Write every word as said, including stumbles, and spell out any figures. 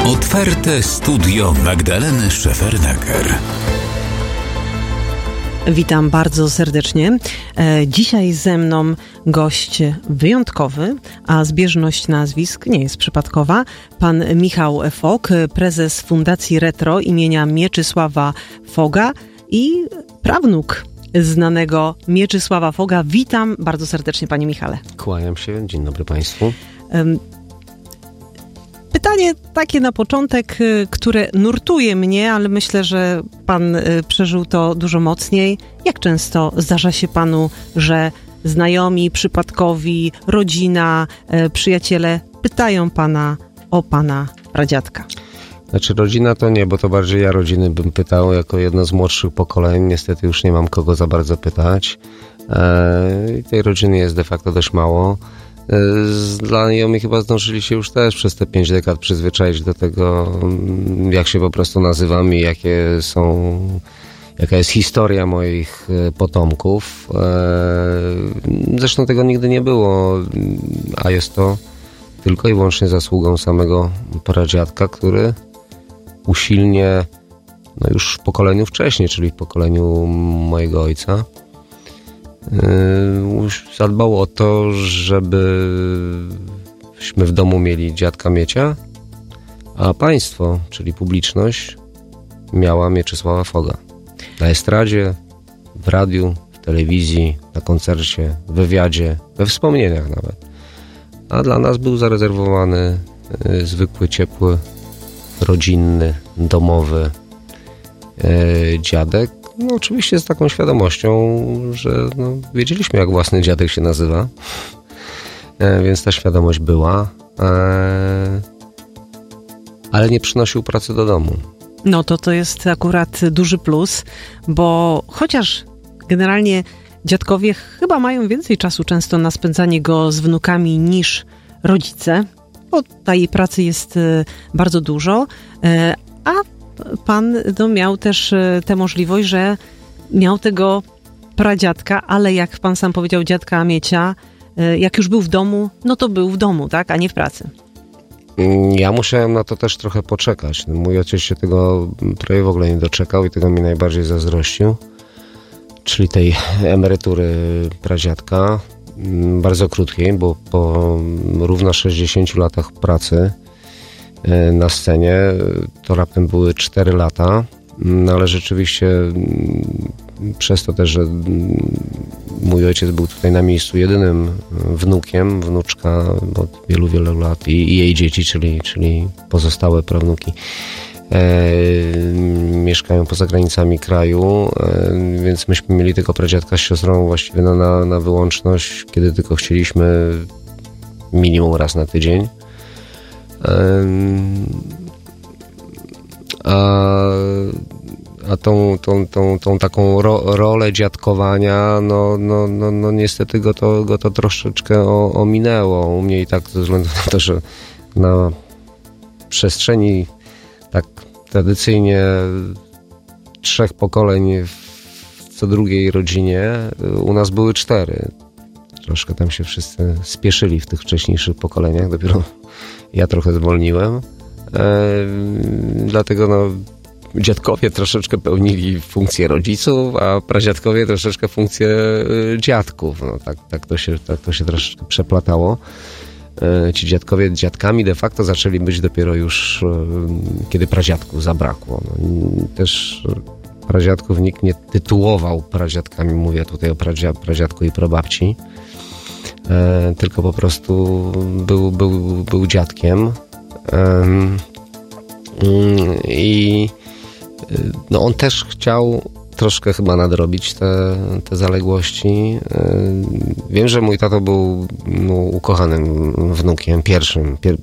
Otwarte studio Magdaleny Szefernaker. Witam bardzo serdecznie. Dzisiaj ze mną gość wyjątkowy, a zbieżność nazwisk nie jest przypadkowa. Pan Michał Fog, prezes Fundacji Retro imienia Mieczysława Foga i prawnuk znanego Mieczysława Foga. Witam bardzo serdecznie, panie Michale. Kłaniam się. Dzień dobry państwu. Pytanie takie na początek, które nurtuje mnie, ale myślę, że pan przeżył to dużo mocniej. Jak często zdarza się panu, że znajomi, przypadkowi, rodzina, przyjaciele pytają pana o pana pradziadka? Znaczy rodzina to nie, bo to bardziej ja rodziny bym pytał, jako jedno z młodszych pokoleń. Niestety już nie mam kogo za bardzo pytać. Eee, tej rodziny jest de facto dość mało. Znajomi chyba zdążyli się już też przez te pięć dekad przyzwyczaić do tego, jak się po prostu nazywam i jakie są, jaka jest historia moich potomków. Zresztą tego nigdy nie było, a jest to tylko i wyłącznie zasługą samego pradziadka, który usilnie, no już w pokoleniu wcześniej, czyli w pokoleniu mojego ojca, zadbał o to, żebyśmy w domu mieli dziadka Miecia, a państwo, czyli publiczność, miała Mieczysława Foga. Na estradzie, w radiu, w telewizji, na koncercie, w wywiadzie, we wspomnieniach nawet. A dla nas był zarezerwowany y, zwykły, ciepły, rodzinny, domowy y, dziadek. No oczywiście z taką świadomością, że no, wiedzieliśmy, jak własny dziadek się nazywa, e, więc ta świadomość była, e, ale nie przynosił pracy do domu. No to to jest akurat duży plus, bo chociaż generalnie dziadkowie chyba mają więcej czasu często na spędzanie go z wnukami niż rodzice, bo tej pracy jest e, bardzo dużo, e, a pan no, miał też tę możliwość, że miał tego pradziadka, ale jak pan sam powiedział, dziadka Miecia, jak już był w domu, no to był w domu, tak, a nie w pracy. Ja musiałem na to też trochę poczekać. Mój ojciec się tego prawie w ogóle nie doczekał i tego mi najbardziej zazdrościł, czyli tej emerytury pradziadka, bardzo krótkiej, bo po równo sześćdziesięciu latach pracy na scenie, to raptem były cztery lata, no ale rzeczywiście przez to też, że mój ojciec był tutaj na miejscu jedynym wnukiem, wnuczka od wielu, wielu lat i, i jej dzieci, czyli, czyli pozostałe prawnuki e, mieszkają poza granicami kraju, e, więc myśmy mieli tylko pradziadka z siostrą właściwie na, na, na wyłączność, kiedy tylko chcieliśmy, minimum raz na tydzień. A, a tą, tą, tą, tą taką ro, rolę dziadkowania, no, no, no, no niestety go to, go to troszeczkę o, ominęło. U mnie i tak ze względu na to, że na przestrzeni tak tradycyjnie trzech pokoleń w co drugiej rodzinie u nas były cztery. Troszkę tam się wszyscy spieszyli w tych wcześniejszych pokoleniach, dopiero ja trochę zwolniłem, e, dlatego no, dziadkowie troszeczkę pełnili funkcję rodziców, a pradziadkowie troszeczkę funkcję y, dziadków. No, tak, tak, to się, tak to się troszeczkę przeplatało. E, ci dziadkowie dziadkami de facto zaczęli być dopiero już, y, kiedy pradziadków zabrakło. No, też pradziadków nikt nie tytułował pradziadkami, mówię tutaj o pradzia, pradziadku i prababci. E, tylko po prostu był, był, był dziadkiem e, i no on też chciał troszkę chyba nadrobić te, te zaległości. E, wiem, że mój tato był no, ukochanym wnukiem, pierwszym, pier,